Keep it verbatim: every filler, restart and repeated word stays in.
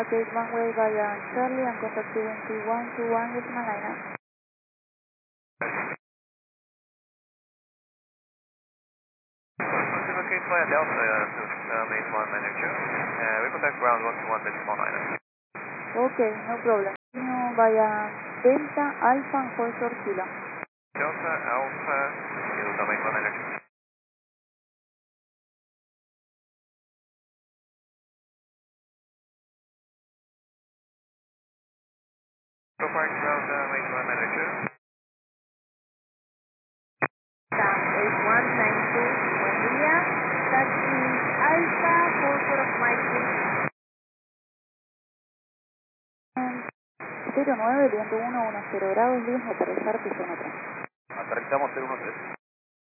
Okay, one way via Charlie and contact twenty-one to one with Malina. Locate via Delta uh, to uh, base one manager. Uh, we contact ground one to one with Malina. Okay, no problem. Continue via Delta Alpha and Foxtrot Kilo. Delta Alpha to domain one manager. Profile ground uh, base one manager. eight one nine two, buen día. Taxi Alpha, Foxtrot Mike. cero nueve, viento uno, uno cero grados, diez, aterrizar, piso uno tres. Aterrizamos cero uno tres.